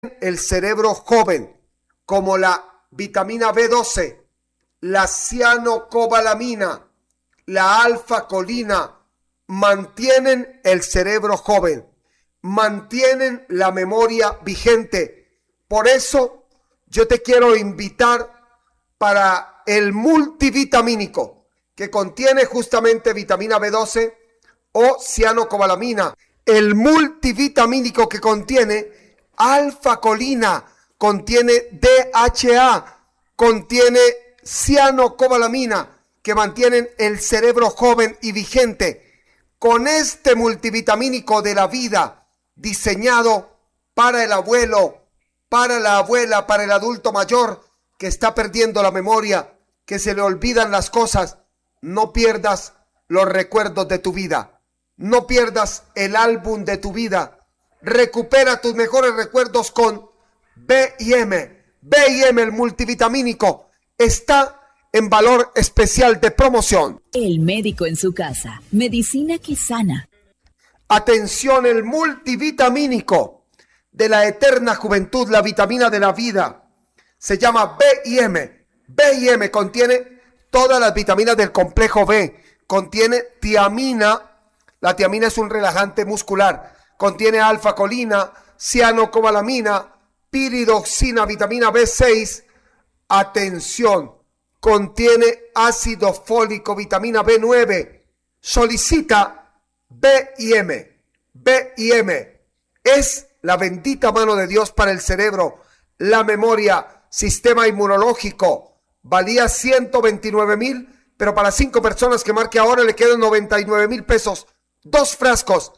el cerebro joven, como la vitamina B12, la cianocobalamina, la alfa-colina, mantienen el cerebro joven, mantienen la memoria vigente. Por eso yo te quiero invitar para el multivitamínico que contiene justamente vitamina B12 o cianocobalamina, el multivitamínico que contiene alfa-colina, contiene DHA, contiene cianocobalamina, que mantienen el cerebro joven y vigente. Con este multivitamínico de la vida, diseñado para el abuelo, para la abuela, para el adulto mayor que está perdiendo la memoria, que se le olvidan las cosas, no pierdas los recuerdos de tu vida. No pierdas el álbum de tu vida. Recupera tus mejores recuerdos con B&M. B&M, el multivitamínico, está en valor especial de promoción. El médico en su casa. Medicina que sana. Atención, el multivitamínico de la eterna juventud, la vitamina de la vida. Se llama B&M. B&M contiene todas las vitaminas del complejo B. Contiene tiamina. La tiamina es un relajante muscular. Contiene alfa-colina, cianocobalamina, piridoxina, vitamina B6. Atención, contiene ácido fólico, vitamina B9. Solicita B&M. B&M es la bendita mano de Dios para el cerebro, la memoria, sistema inmunológico. Valía 129,000, pero para 5 personas que marque ahora le quedan 99,000 pesos. 2 frascos,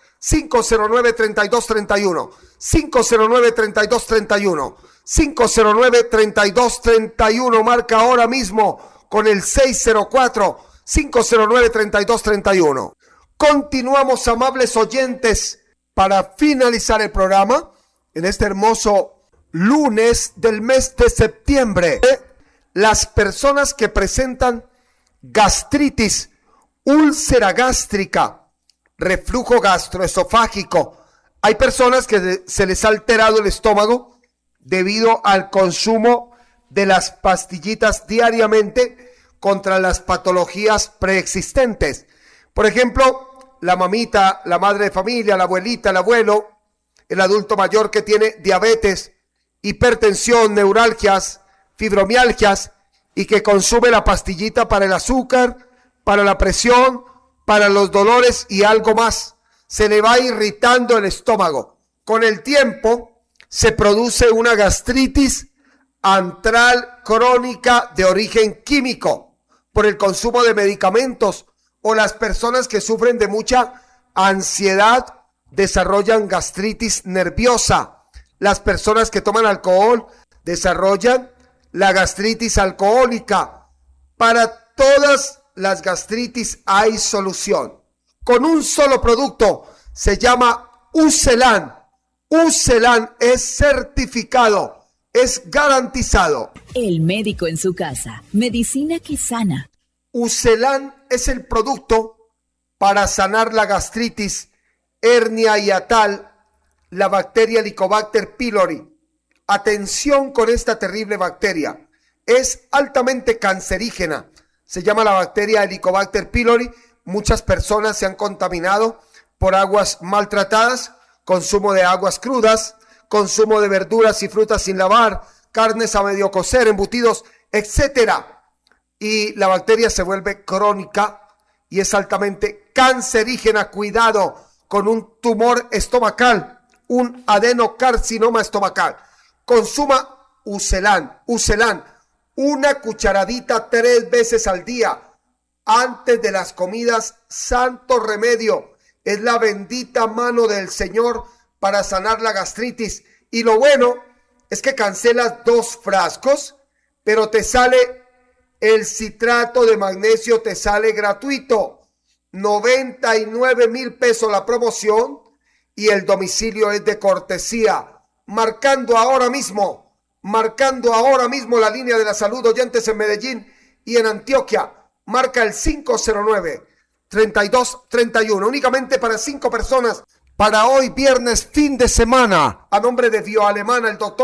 509-3231, 509-3231, 509-3231, marca ahora mismo con el 604-509-3231. Continuamos, amables oyentes, para finalizar el programa en este hermoso lunes del mes de septiembre. Las personas que presentan gastritis, úlcera gástrica, reflujo gastroesofágico. Hay personas que se les ha alterado el estómago debido al consumo de las pastillitas diariamente contra las patologías preexistentes. Por ejemplo, la mamita, la madre de familia, la abuelita, el abuelo, el adulto mayor que tiene diabetes, hipertensión, neuralgias, fibromialgias y que consume la pastillita para el azúcar, para la presión, para los dolores y algo más. Se le va irritando el estómago. Con el tiempo se produce una gastritis antral crónica de origen químico por el consumo de medicamentos, o las personas que sufren de mucha ansiedad desarrollan gastritis nerviosa. Las personas que toman alcohol desarrollan la gastritis alcohólica. Para todas las gastritis hay solución. Con un solo producto, se llama Ucelan. Ucelan es certificado, es garantizado. El médico en su casa. Medicina que sana. Ucelan es el producto para sanar la gastritis, hernia hiatal, la bacteria Helicobacter pylori. Atención con esta terrible bacteria. Es altamente cancerígena. Se llama la bacteria Helicobacter pylori. Muchas personas se han contaminado por aguas maltratadas, consumo de aguas crudas, consumo de verduras y frutas sin lavar, carnes a medio cocer, embutidos, etcétera. Y la bacteria se vuelve crónica y es altamente cancerígena. Cuidado con un tumor estomacal, un adenocarcinoma estomacal. Consuma Ucelan. Ucelan, una cucharadita 3 veces al día antes de las comidas. Santo remedio. Es la bendita mano del Señor para sanar la gastritis. Y lo bueno es que cancelas 2 frascos, pero te sale el citrato de magnesio, te sale gratuito. 99,000 pesos la promoción y el domicilio es de cortesía. Marcando ahora mismo la línea de la salud, oyentes en Medellín y en Antioquia. Marca el 509-3231. Únicamente para 5 personas para hoy viernes, fin de semana. A nombre de Bioalemana, el doctor